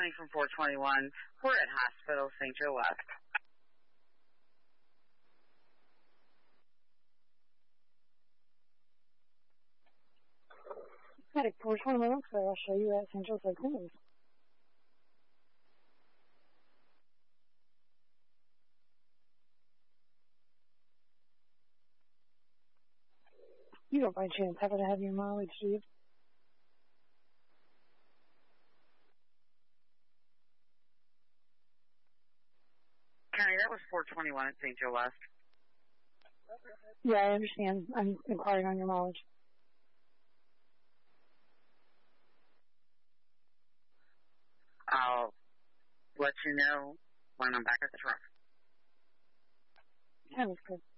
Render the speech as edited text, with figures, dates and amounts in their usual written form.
County from 421. We're at Hospital St. Joe West. Medic 421, so I'll show you at St. Joseph Clinic. You don't by chance happen to have your mileage, do you? County, that was 421 at St. Joe West. Yeah, I understand. I'm inquiring on your mileage. I'll let you know when I'm back at the truck. Yeah, that's good.